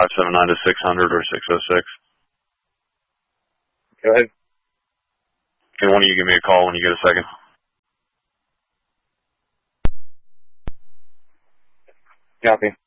579-600 or 606. Go ahead. Okay, why don't you give me a call when you get a second? Copy.